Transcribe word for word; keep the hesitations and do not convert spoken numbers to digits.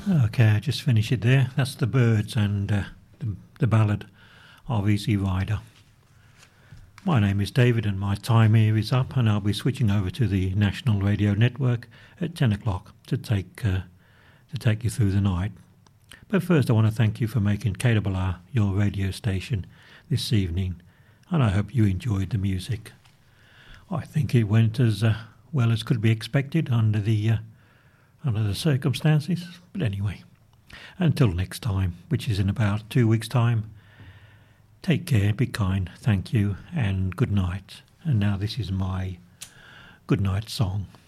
Okay, I just finished it there. That's the Birds and uh, the, the ballad of Easy Rider. My name is David and my time here is up, and I'll be switching over to the National Radio Network at ten o'clock to take uh, to take you through the night. But first I want to thank you for making K R R your radio station this evening, and I hope you enjoyed the music. I think it went as uh, well as could be expected under the uh, under the circumstances. But anyway, until next time, which is in about two weeks' time, take care, be kind, thank you, and good night. And now this is my good night song.